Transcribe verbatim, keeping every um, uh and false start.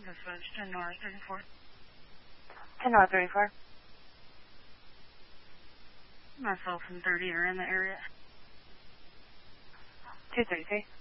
Dispatch ten North thirty-four. ten North thirty-four. Myself and thirty are in the area. two thirty-three.